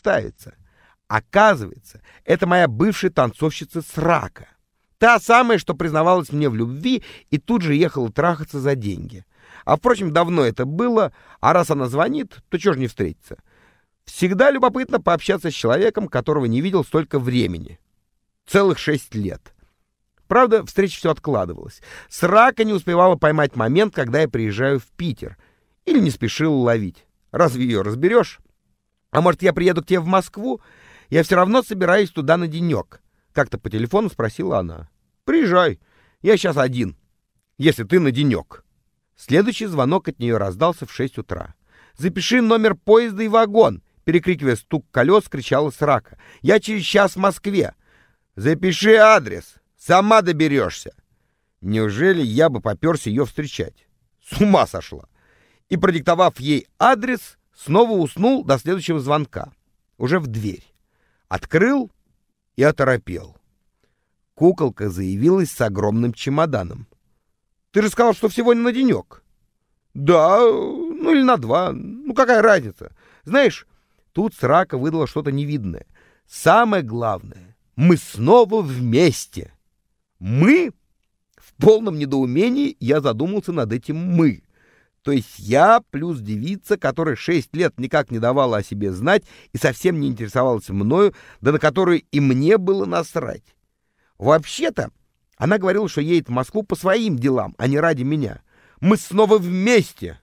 представиться. Оказывается, это моя бывшая танцовщица Срака. Та самая, что признавалась мне в любви и тут же ехала трахаться за деньги. А, впрочем, давно это было, а раз она звонит, то чего ж не встретиться? Всегда любопытно пообщаться с человеком, которого не видел столько времени. Целых 6 лет. Правда, встреча все откладывалась. Срака не успевала поймать момент, когда я приезжаю в Питер. Или не спешила ловить. Разве ее разберешь? А может, я приеду к тебе в Москву? Я все равно собираюсь туда на денек. Как-то по телефону спросила она. Приезжай, я сейчас один, если ты на денек. Следующий звонок от нее раздался в 6 утра. Запиши номер поезда и вагон. Перекрикивая стук колес, кричала Срака. Я через час в Москве. Запиши адрес, сама доберешься. Неужели я бы попёрся ее встречать? С ума сошла. И, продиктовав ей адрес, снова уснул до следующего звонка. Уже в дверь. Открыл и оторопел. Куколка заявилась с огромным чемоданом. Ты же сказал, что всего на денек. Да, ну или на 2. Ну какая разница? Знаешь, тут Срака выдала что-то невидное. Самое главное, мы снова вместе. Мы? В полном недоумении я задумался над этим «мы». То есть я плюс девица, которая 6 лет никак не давала о себе знать и совсем не интересовалась мною, да на которую и мне было насрать. Вообще-то, она говорила, что едет в Москву по своим делам, а не ради меня. Мы снова вместе.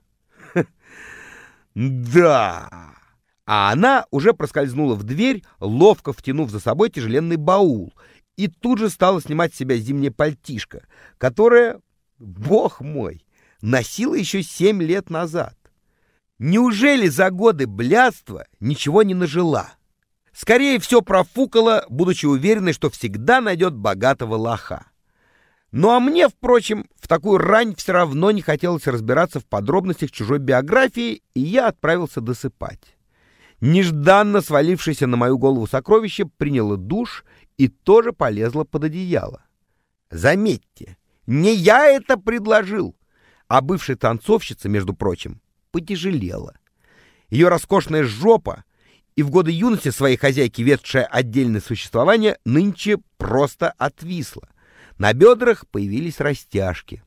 Да. А она уже проскользнула в дверь, ловко втянув за собой тяжеленный баул, и тут же стала снимать с себя зимнее пальтишко, которое, бог мой, носила еще 7 лет назад. Неужели за годы блядства ничего не нажила? Скорее все профукала, будучи уверенной, что всегда найдет богатого лоха. Ну а мне, впрочем, в такую рань все равно не хотелось разбираться в подробностях чужой биографии, и я отправился досыпать. Нежданно свалившееся на мою голову сокровище приняло душ и тоже полезло под одеяло. Заметьте, не я это предложил, а бывшая танцовщица, между прочим, потяжелела. Ее роскошная жопа и в годы юности своей хозяйки ведшая отдельное существование нынче просто отвисла. На бедрах появились растяжки.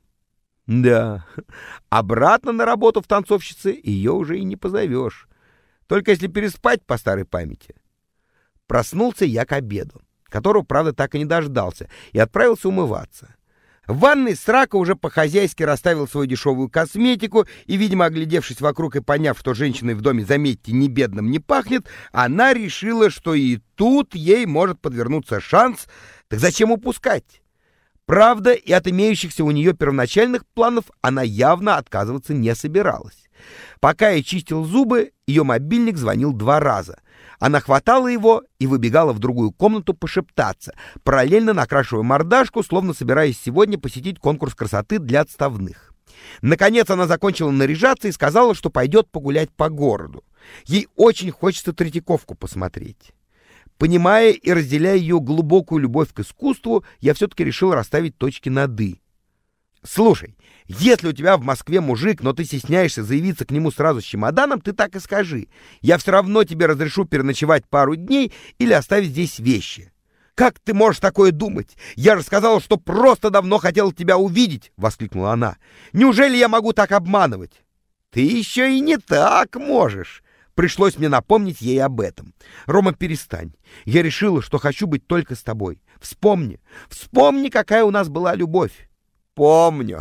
Да, обратно на работу в танцовщице ее уже и не позовешь. Только если переспать по старой памяти. Проснулся я к обеду, которого, правда, так и не дождался, и отправился умываться. В ванной Срака уже по-хозяйски расставил свою дешевую косметику, и, видимо, оглядевшись вокруг и поняв, что женщиной в доме, заметьте, ни бедным не пахнет, она решила, что и тут ей может подвернуться шанс, так зачем упускать? Правда, и от имеющихся у нее первоначальных планов она явно отказываться не собиралась. Пока я чистил зубы, ее мобильник звонил 2 раза. Она хватала его и выбегала в другую комнату пошептаться, параллельно накрашивая мордашку, словно собираясь сегодня посетить конкурс красоты для отставных. Наконец она закончила наряжаться и сказала, что пойдет погулять по городу. Ей очень хочется Третьяковку посмотреть. Понимая и разделяя ее глубокую любовь к искусству, я все-таки решил расставить точки над «и». Слушай, если у тебя в Москве мужик, но ты стесняешься заявиться к нему сразу с чемоданом, ты так и скажи. Я все равно тебе разрешу переночевать пару дней или оставить здесь вещи. Как ты можешь такое думать? Я же сказала, что просто давно хотела тебя увидеть, — воскликнула она. Неужели я могу так обманывать? Ты еще и не так можешь. Пришлось мне напомнить ей об этом. Рома, перестань. Я решила, что хочу быть только с тобой. Вспомни, какая у нас была любовь. Помню,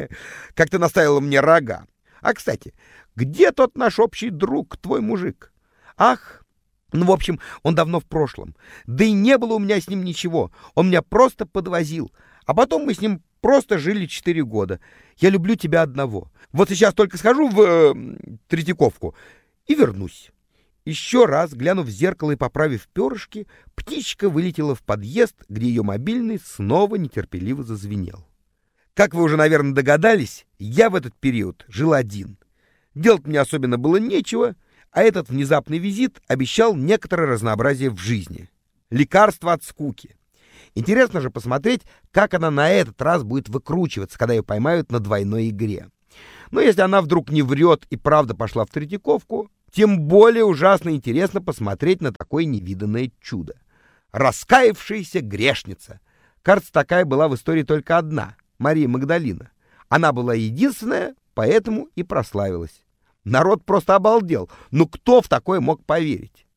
как ты наставила мне рога. А, кстати, где тот наш общий друг, твой мужик? Ах, ну, в общем, он давно в прошлом. Да и не было у меня с ним ничего. Он меня просто подвозил. А потом мы с ним просто жили 4 года. Я люблю тебя одного. Вот сейчас только схожу в Третьяковку и вернусь. Еще раз, глянув в зеркало и поправив перышки, птичка вылетела в подъезд, где ее мобильный снова нетерпеливо зазвенел. Как вы уже, наверное, догадались, я в этот период жил один. Делать мне особенно было нечего, а этот внезапный визит обещал некоторое разнообразие в жизни. Лекарство от скуки. Интересно же посмотреть, как она на этот раз будет выкручиваться, когда ее поймают на двойной игре. Но если она вдруг не врет и правда пошла в Третьяковку, Тем более ужасно интересно посмотреть на такое невиданное чудо. Раскаявшаяся грешница. Кажется, такая была в истории только одна — Мария Магдалина. Она была единственная, поэтому и прославилась. Народ просто обалдел. Ну кто в такое мог поверить?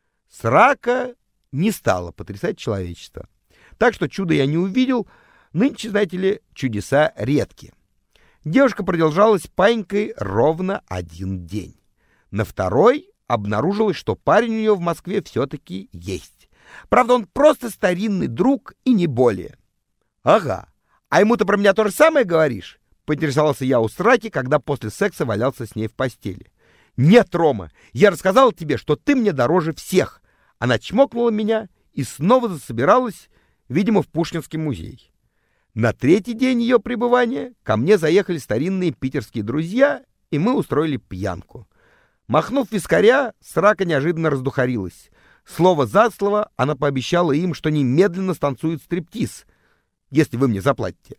Срака не стала потрясать человечество. Так что чудо я не увидел. Нынче, знаете ли, чудеса редки. Девушка продержалась паинькой ровно 1 день. На второй обнаружилось, что парень у нее в Москве все-таки есть. Правда, он просто старинный друг и не более. Ага. А ему ты про меня то же самое говоришь? Поинтересовался я у Сраки, когда после секса валялся с ней в постели. Нет, Рома, я рассказал тебе, что ты мне дороже всех. Она чмокнула меня и снова засобиралась, видимо, в Пушкинский музей. На 3-й день ее пребывания ко мне заехали старинные питерские друзья, и мы устроили пьянку. Махнув вискаря, Срака неожиданно раздухарилась. Слово за слово она пообещала им, что немедленно станцует стриптиз, если вы мне заплатите.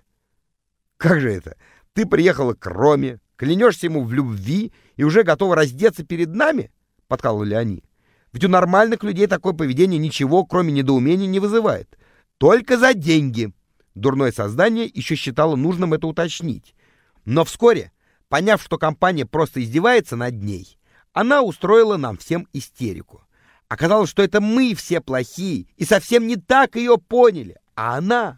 Как же это? Ты приехала к Роме, клянешься ему в любви и уже готова раздеться перед нами? Подкалывали они. Ведь у нормальных людей такое поведение ничего, кроме недоумения, не вызывает. Только за деньги. Дурное создание еще считало нужным это уточнить. Но вскоре, поняв, что компания просто издевается над ней, она устроила нам всем истерику. Оказалось, что это мы все плохие и совсем не так ее поняли. А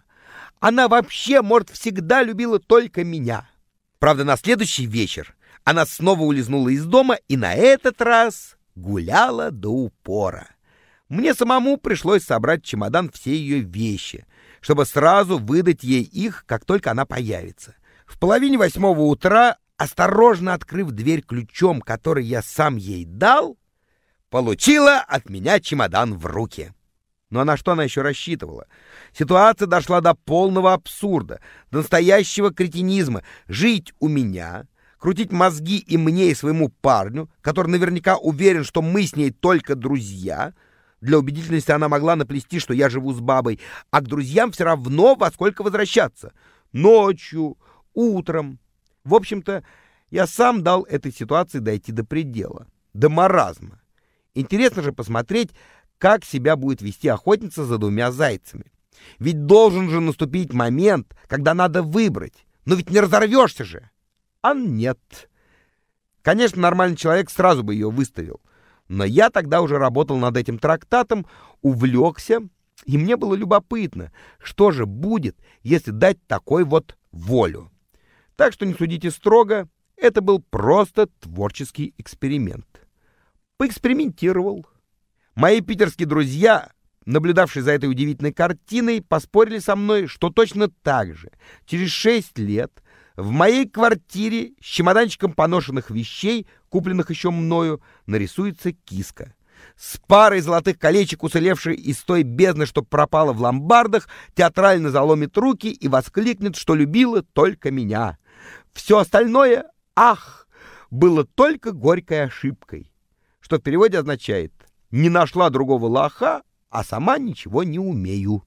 она вообще, может, всегда любила только меня. Правда, на следующий вечер она снова улизнула из дома и на этот раз гуляла до упора. Мне самому пришлось собрать в чемодан все ее вещи, чтобы сразу выдать ей их, как только она появится. В 7:30 утра, осторожно открыв дверь ключом, который я сам ей дал, получила от меня чемодан в руки. Ну а на что она еще рассчитывала? Ситуация дошла до полного абсурда, до настоящего кретинизма. Жить у меня, крутить мозги и мне, и своему парню, который наверняка уверен, что мы с ней только друзья. Для убедительности она могла наплести, что я живу с бабой, а к друзьям все равно во сколько возвращаться. Ночью, утром. В общем-то, я сам дал этой ситуации дойти до предела, до маразма. Интересно же посмотреть, как себя будет вести охотница за 2 зайцами. Ведь должен же наступить момент, когда надо выбрать. Но ведь не разорвешься же. А нет. Конечно, нормальный человек сразу бы ее выставил. Но я тогда уже работал над этим трактатом, увлекся, и мне было любопытно, что же будет, если дать такой вот волю. Так что не судите строго, это был просто творческий эксперимент. Поэкспериментировал. Мои питерские друзья, наблюдавшие за этой удивительной картиной, поспорили со мной, что точно так же, через 6 лет, в моей квартире с чемоданчиком поношенных вещей, купленных еще мною, нарисуется киска. С парой золотых колечек, уцелевшей из той бездны, что пропала в ломбардах, театрально заломит руки и воскликнет, что любила только меня. Все остальное, ах, было только горькой ошибкой, что в переводе означает «не нашла другого лоха, а сама ничего не умею».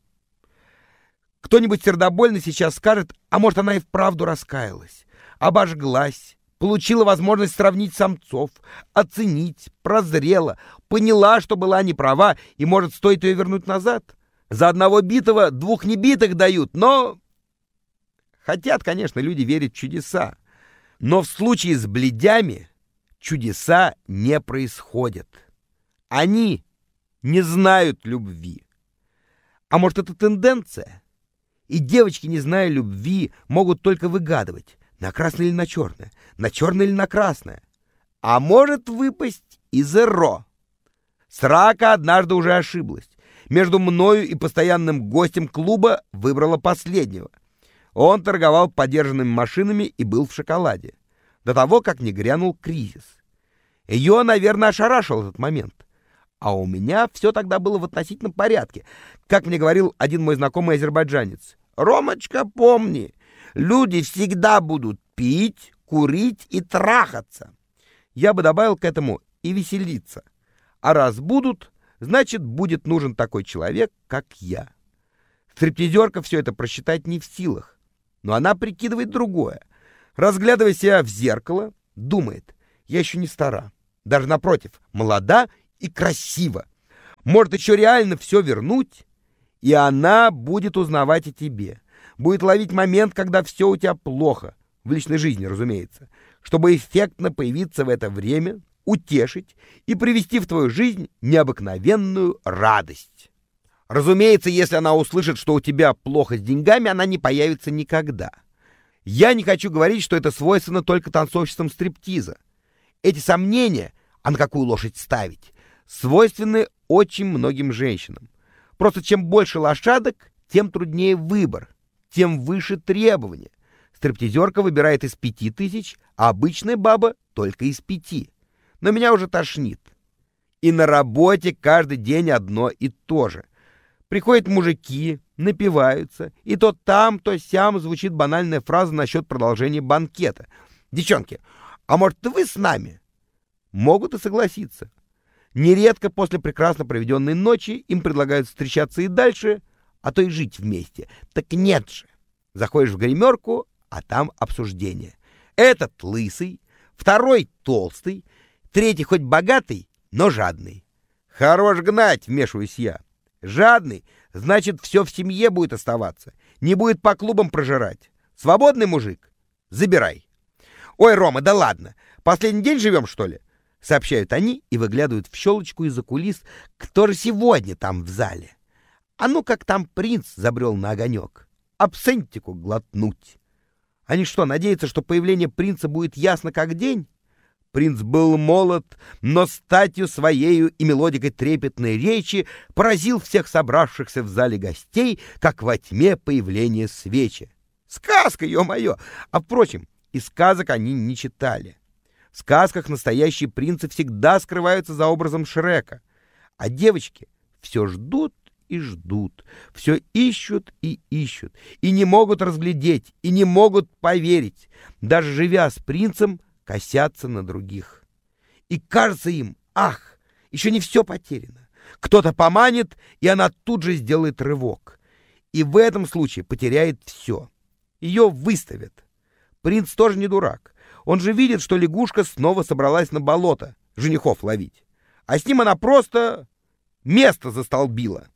Кто-нибудь сердобольно сейчас скажет, а может, она и вправду раскаялась, обожглась, получила возможность сравнить самцов, оценить, прозрела, поняла, что была не права, и, может, стоит ее вернуть назад. За одного битого 2 небитых дают, но... Хотят, конечно, люди верить в чудеса. Но в случае с блядями чудеса не происходят. Они не знают любви. А может, это тенденция? И девочки, не зная любви, могут только выгадывать, на красное или на черное или на красное. А может выпасть и зеро. Срака однажды уже ошиблась. Между мною и постоянным гостем клуба выбрала последнего. Он торговал подержанными машинами и был в шоколаде. До того, как не грянул кризис. Ее, наверное, ошарашил этот момент. А у меня все тогда было в относительном порядке. Как мне говорил один мой знакомый азербайджанец: «Ромочка, помни, люди всегда будут пить, курить и трахаться». Я бы добавил к этому и веселиться. А раз будут, значит, будет нужен такой человек, как я. Стриптизерка все это просчитать не в силах. Но она прикидывает другое. Разглядывая себя в зеркало, думает: я еще не стара. Даже напротив, молода и красива. Может еще реально все вернуть, и она будет узнавать о тебе. Будет ловить момент, когда все у тебя плохо. В личной жизни, разумеется. Чтобы эффектно появиться в это время, утешить и привести в твою жизнь необыкновенную радость. Разумеется, если она услышит, что у тебя плохо с деньгами, она не появится никогда. Я не хочу говорить, что это свойственно только танцовщицам стриптиза. Эти сомнения, а на какую лошадь ставить, свойственны очень многим женщинам. Просто чем больше лошадок, тем труднее выбор, тем выше требования. Стриптизерка выбирает из 5000, а обычная баба только из 5. Но меня уже тошнит. И на работе каждый день одно и то же. Приходят мужики, напиваются, и то там, то сям звучит банальная фраза насчет продолжения банкета. Девчонки, а может вы с нами? Могут и согласиться. Нередко после прекрасно проведенной ночи им предлагают встречаться и дальше, а то и жить вместе. Так нет же. Заходишь в гримерку, а там обсуждение. Этот лысый, второй толстый, третий хоть богатый, но жадный. Хорош гнать, вмешиваюсь я. Жадный, значит, все в семье будет оставаться. Не будет по клубам прожирать. Свободный мужик? Забирай. Ой, Рома, да ладно. Последний день живем, что ли? Сообщают они и выглядывают в щелочку из-за кулис, кто же сегодня там в зале. А ну как там принц забрел на огонек. Абсентику глотнуть. Они что, надеются, что появление принца будет ясно как день? Принц был молод, но статью своею и мелодикой трепетной речи поразил всех собравшихся в зале гостей, как во тьме появление свечи. Сказка, ё-моё! А, впрочем, и сказок они не читали. В сказках настоящие принцы всегда скрываются за образом Шрека, а девочки все ждут и ждут, все ищут и ищут, и не могут разглядеть, и не могут поверить, даже живя с принцем, косятся на других. И кажется им, ах, еще не все потеряно. Кто-то поманит, и она тут же сделает рывок. И в этом случае потеряет все. Ее выставят. Принц тоже не дурак. Он же видит, что лягушка снова собралась на болото женихов ловить. А с ним она просто место застолбила.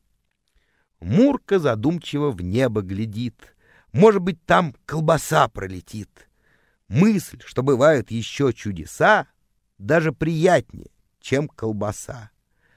Мурка задумчиво в небо глядит. Может быть, там колбаса пролетит. Мысль, что бывают еще чудеса, даже приятнее, чем колбаса.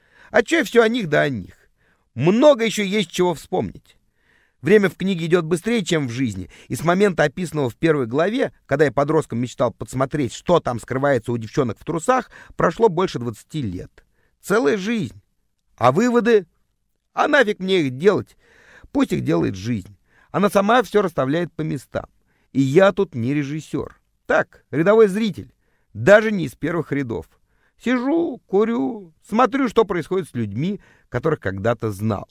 А че все о них да о них? Много еще есть чего вспомнить. Время в книге идет быстрее, чем в жизни, и с момента, описанного в первой главе, когда я подростком мечтал подсмотреть, что там скрывается у девчонок в трусах, прошло больше 20 лет. Целая жизнь. А выводы? А нафиг мне их делать? Пусть их делает жизнь. Она сама все расставляет по местам. И я тут не режиссер. Так, рядовой зритель, даже не из первых рядов. Сижу, курю, смотрю, что происходит с людьми, которых когда-то знал.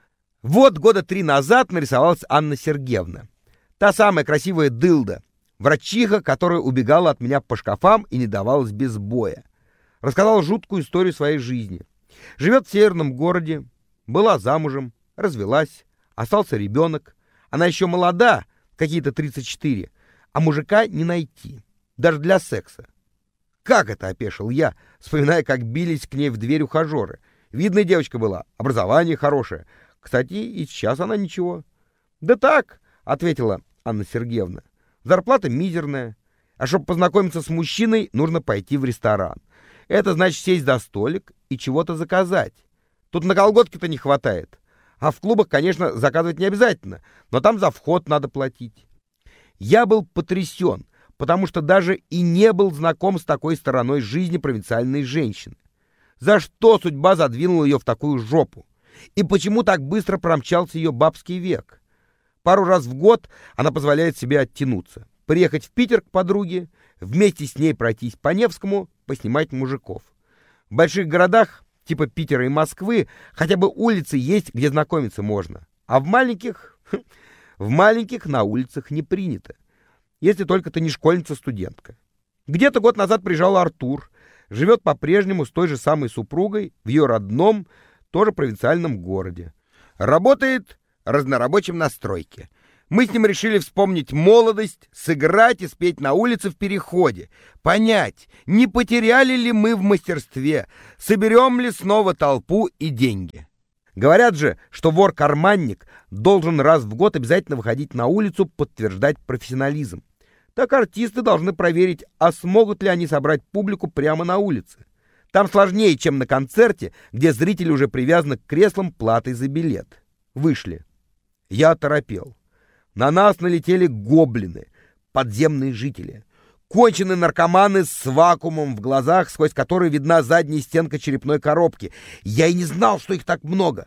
Вот года 3 назад нарисовалась Анна Сергеевна. Та самая красивая дылда, врачиха, которая убегала от меня по шкафам и не давалась без боя. Рассказала жуткую историю своей жизни. Живет в северном городе, была замужем, развелась, остался ребенок. Она еще молода, какие-то 34, а мужика не найти, даже для секса. Как это, опешил я, вспоминая, как бились к ней в дверь ухажеры. Видная девочка была, образование хорошее. Кстати, и сейчас она ничего. Да так, ответила Анна Сергеевна, зарплата мизерная. А чтобы познакомиться с мужчиной, нужно пойти в ресторан. Это значит сесть за столик и чего-то заказать. Тут на колготки-то не хватает. А в клубах, конечно, заказывать не обязательно, но там за вход надо платить. Я был потрясен, потому что даже и не был знаком с такой стороной жизни провинциальной женщины. За что судьба задвинула ее в такую жопу? И почему так быстро промчался ее бабский век? Пару раз в год она позволяет себе оттянуться. Приехать в Питер к подруге, вместе с ней пройтись по Невскому, поснимать мужиков. В больших городах, типа Питера и Москвы, хотя бы улицы есть, где знакомиться можно. А в маленьких на улицах не принято. Если только ты не школьница-студентка. Где-то год назад приезжал Артур. Живет по-прежнему с той же самой супругой в ее родном, тоже провинциальном городе. Работает разнорабочим на стройке. Мы с ним решили вспомнить молодость, сыграть и спеть на улице в переходе, понять, не потеряли ли мы в мастерстве, соберем ли снова толпу и деньги. Говорят же, что вор-карманник должен раз в год обязательно выходить на улицу подтверждать профессионализм. Так артисты должны проверить, а смогут ли они собрать публику прямо на улице. Там сложнее, чем на концерте, где зрители уже привязаны к креслам платой за билет. Вышли. Я оторопел. На нас налетели гоблины, подземные жители. Конченые наркоманы с вакуумом в глазах, сквозь который видна задняя стенка черепной коробки. Я и не знал, что их так много.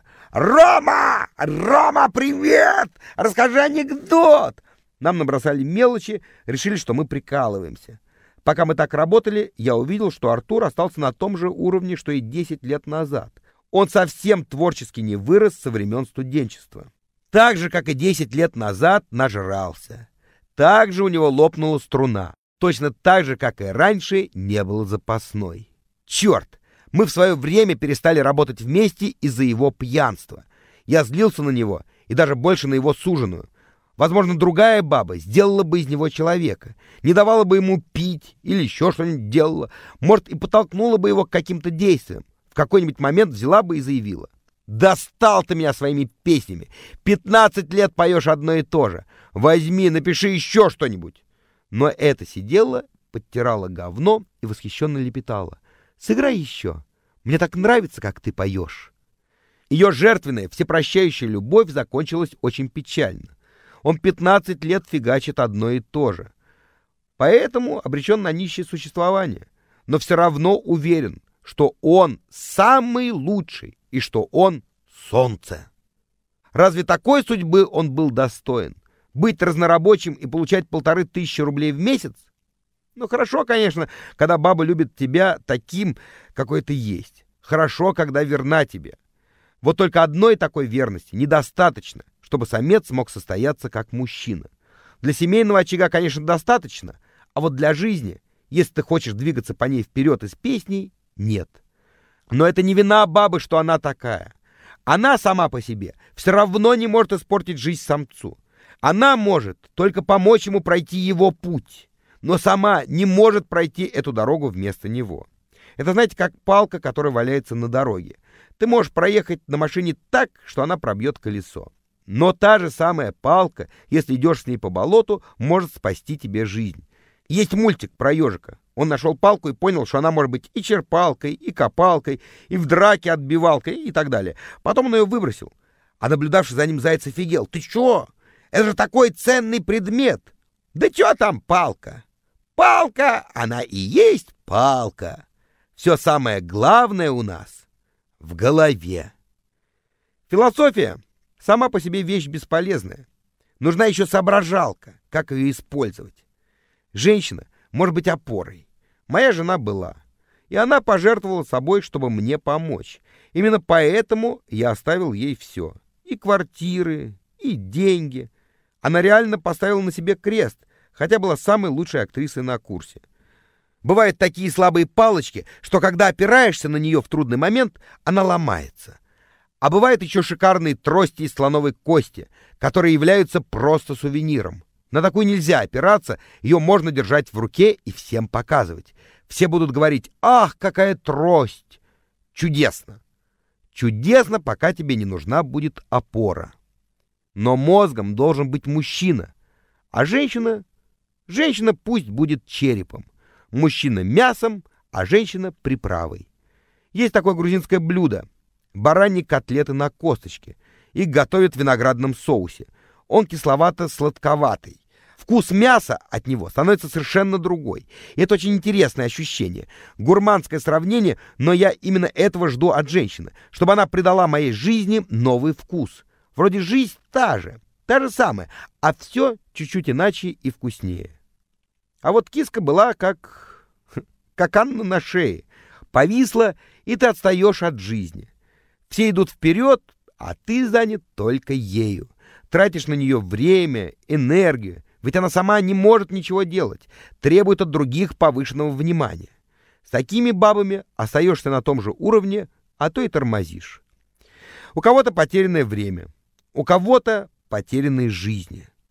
«Рома! Рома, привет! Расскажи анекдот!» Нам набросали мелочи, решили, что мы прикалываемся. Пока мы так работали, я увидел, что Артур остался на том же уровне, что и 10 лет назад. Он совсем творчески не вырос со времен студенчества. Так же, как и 10 лет назад, нажрался. Так же у него лопнула струна. Точно так же, как и раньше, не было запасной. Черт! Мы в свое время перестали работать вместе из-за его пьянства. Я злился на него и даже больше на его суженую. Возможно, другая баба сделала бы из него человека, не давала бы ему пить или еще что-нибудь делала, может, и подтолкнула бы его к каким-то действиям. В какой-нибудь момент взяла бы и заявила: «Достал ты меня своими песнями! 15 лет поешь одно и то же! Возьми, напиши еще что-нибудь!» Но эта сидела, подтирала говно и восхищенно лепетала: «Сыграй еще! Мне так нравится, как ты поешь!» Ее жертвенная, всепрощающая любовь закончилась очень печально. Он 15 лет фигачит одно и то же. Поэтому обречен на нищее существование. Но все равно уверен, что он самый лучший и что он солнце. Разве такой судьбы он был достоин? Быть разнорабочим и получать 1500 рублей в месяц? Ну, хорошо, конечно, когда баба любит тебя таким, какой ты есть. Хорошо, когда верна тебе. Вот только одной такой верности недостаточно, чтобы самец мог состояться как мужчина. Для семейного очага, конечно, достаточно, а вот для жизни, если ты хочешь двигаться по ней вперед из песней, нет. Но это не вина бабы, что она такая. Она сама по себе все равно не может испортить жизнь самцу. Она может только помочь ему пройти его путь, но сама не может пройти эту дорогу вместо него. Это, знаете, как палка, которая валяется на дороге. Ты можешь проехать на машине так, что она пробьет колесо. Но та же самая палка, если идешь с ней по болоту, может спасти тебе жизнь. Есть мультик про ежика. Он нашел палку и понял, что она может быть и черпалкой, и копалкой, и в драке отбивалкой, и так далее. Потом он ее выбросил. А наблюдавший за ним заяц офигел. «Ты чё? Это же такой ценный предмет!» «Да чё там палка? Палка, она и есть палка. Все самое главное у нас в голове». Философия сама по себе вещь бесполезная. Нужна еще соображалка, как ее использовать. Женщина может быть опорой. Моя жена была. И она пожертвовала собой, чтобы мне помочь. Именно поэтому я оставил ей все. И квартиры, и деньги. Она реально поставила на себе крест, хотя была самой лучшей актрисой на курсе. Бывают такие слабые палочки, что когда опираешься на нее в трудный момент, она ломается. А бывают еще шикарные трости из слоновой кости, которые являются просто сувениром. На такую нельзя опираться, ее можно держать в руке и всем показывать. Все будут говорить: «Ах, какая трость!» Чудесно! Чудесно, пока тебе не нужна будет опора. Но мозгом должен быть мужчина, а женщина пусть будет черепом. Мужчина мясом, а женщина приправой. Есть такое грузинское блюдо — бараньи котлеты на косточке. Их готовят в виноградном соусе. Он кисловато-сладковатый. Вкус мяса от него становится совершенно другой. И это очень интересное ощущение. Гурманское сравнение, но я именно этого жду от женщины, чтобы она придала моей жизни новый вкус. Вроде жизнь та же самая, а все чуть-чуть иначе и вкуснее. А вот киска была как Анна на шее. Повисла, и ты отстаешь от жизни. Все идут вперед, а ты занят только ею. Тратишь на нее время, энергию, ведь она сама не может ничего делать, требует от других повышенного внимания. С такими бабами остаешься на том же уровне, а то и тормозишь. У кого-то потерянное время, у кого-то потерянные жизни.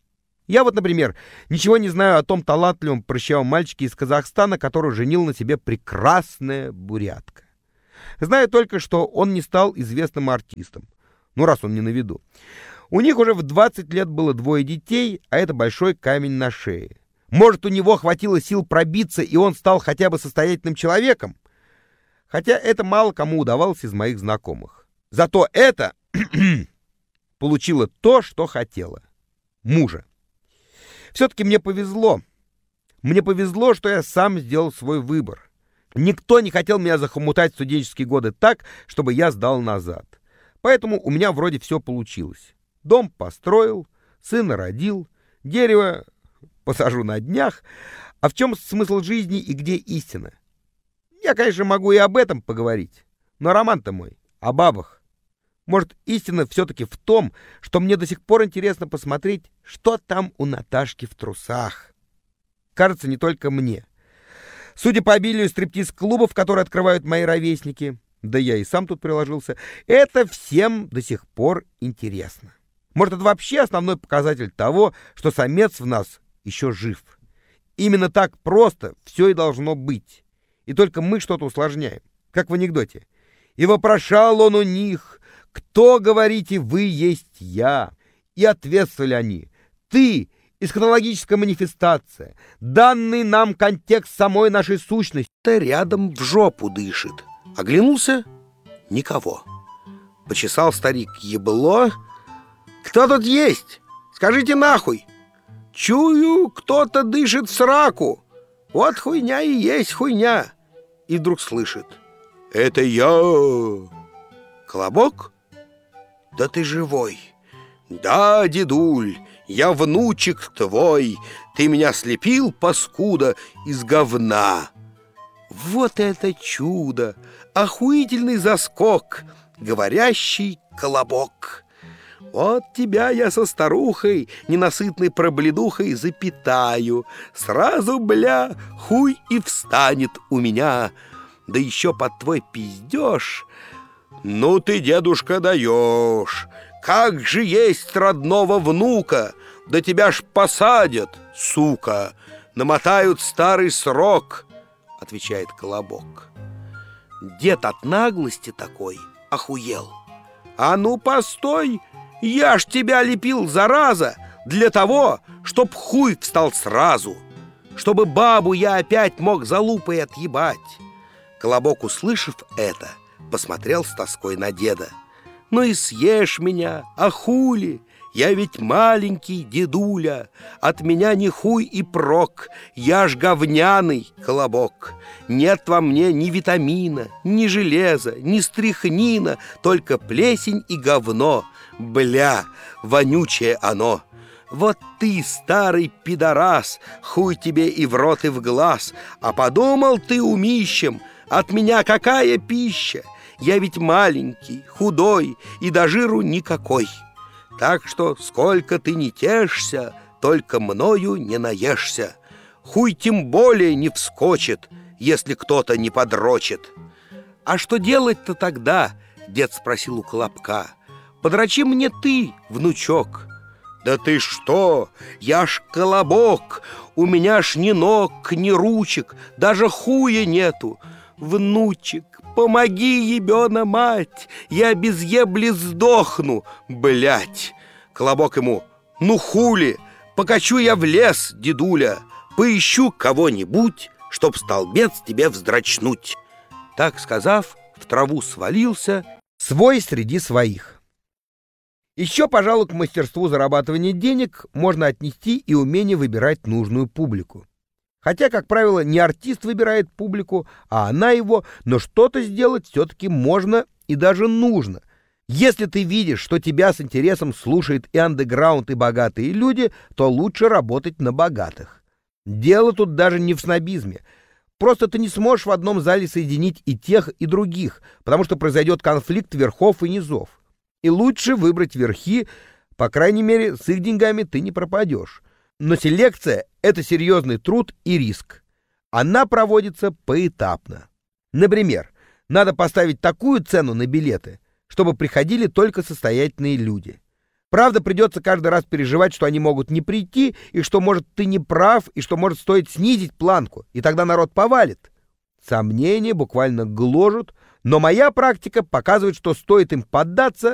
Я вот, например, ничего не знаю о том талантливом прыщавом мальчике из Казахстана, который женил на себе прекрасная бурятка. Знаю только, что он не стал известным артистом. Ну, раз он не на виду. У них уже в 20 лет было 2 детей, а это большой камень на шее. Может, у него хватило сил пробиться, и он стал хотя бы состоятельным человеком? Хотя это мало кому удавалось из моих знакомых. Зато это получило то, что хотела. Мужа. Все-таки мне повезло. Мне повезло, что я сам сделал свой выбор. Никто не хотел меня захомутать в студенческие годы так, чтобы я сдал назад. Поэтому у меня вроде все получилось. Дом построил, сына родил, дерево посажу на днях. А в чем смысл жизни и где истина? Я, конечно, могу и об этом поговорить. Но роман-то мой о бабах. Может, истина все-таки в том, что мне до сих пор интересно посмотреть, что там у Наташки в трусах. Кажется, не только мне. Судя по обилию стриптиз-клубов, которые открывают мои ровесники, да я и сам тут приложился, это всем до сих пор интересно. Может, это вообще основной показатель того, что самец в нас еще жив. Именно так просто все и должно быть. И только мы что-то усложняем, как в анекдоте. «И вопрошал он у них, кто, говорите, вы есть я?» И ответствовали они: «Ты, эсхатологическая манифестация, данный нам контекст самой нашей сущности». Рядом в жопу дышит. Оглянулся — никого. Почесал старик ебло. «Кто тут есть? Скажите нахуй! Чую, кто-то дышит в сраку. Вот хуйня и есть хуйня». И вдруг слышит: «Это я!» «Колобок? Да ты живой!» «Да, дедуль, я внучек твой. Ты меня слепил, паскуда, из говна». Вот это чудо! Охуительный заскок! Говорящий колобок! Вот тебя я со старухой, ненасытной пробледухой, запитаю. Сразу, бля, хуй и встанет у меня. Да еще под твой пиздеж. Ну ты, дедушка, даешь! Как же есть родного внука! Да тебя ж посадят, сука! Намотают старый срок!» — отвечает колобок. Дед от наглости такой охуел. «А ну, постой! Я ж тебя лепил, зараза, для того, чтоб хуй встал сразу, чтобы бабу я опять мог за лупой отъебать». Колобок, услышав это, посмотрел с тоской на деда. «Ну и съешь меня, а хули? Я ведь маленький дедуля, от меня ни хуй и прок, я ж говняный колобок. Нет во мне ни витамина, ни железа, ни стряхнина, только плесень и говно, бля, вонючее оно. Вот ты, старый пидорас, хуй тебе и в рот, и в глаз, а подумал ты умищем, от меня какая пища? Я ведь маленький, худой и до жиру никакой. Так что сколько ты не тешься, только мною не наешься. Хуй тем более не вскочит, если кто-то не подрочит». «А что делать-то тогда?» — дед спросил у колобка. «Подрочи мне ты, внучок». «Да ты что? Я ж колобок, у меня ж ни ног, ни ручек, даже хуя нету. Внучек, помоги, ебена мать, я без ебли сдохну, блять». Колобок ему: «Ну хули, покачу я в лес, дедуля, поищу кого-нибудь, чтоб столбец тебе вздрачнуть». Так сказав, в траву свалился, Свой среди своих. Еще, пожалуй, к мастерству зарабатывания денег можно отнести и умение выбирать нужную публику. Хотя, как правило, не артист выбирает публику, а она его, но что-то сделать все-таки можно и даже нужно. Если ты видишь, что тебя с интересом слушает и андеграунд, и богатые люди, то лучше работать на богатых. Дело тут даже не в снобизме. Просто ты не сможешь в одном зале соединить и тех, и других, потому что произойдет конфликт верхов и низов. И лучше выбрать верхи, по крайней мере, с их деньгами ты не пропадешь. Но селекция — это серьезный труд и риск. Она проводится поэтапно. Например, надо поставить такую цену на билеты, чтобы приходили только состоятельные люди. Правда, придется каждый раз переживать, что они могут не прийти, и что, может, ты не прав, и что, может, стоит снизить планку, и тогда народ повалит. Сомнения буквально гложут, но моя практика показывает, что стоит им поддаться,